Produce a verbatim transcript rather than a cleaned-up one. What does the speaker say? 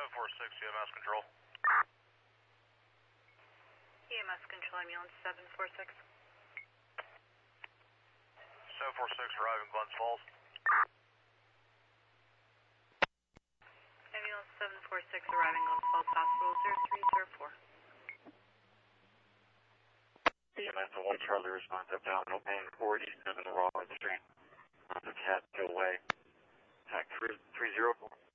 seven four six, E M S control. E M S control, ambulance seven four six. seven four six, arriving Glens Falls. Ambulance seven four six, arriving Glens Falls Hospital zero three zero four. E M S one Charlie response abdominal pain, forty-seven Rollins Street. On the cat, still away. Attack three zero four.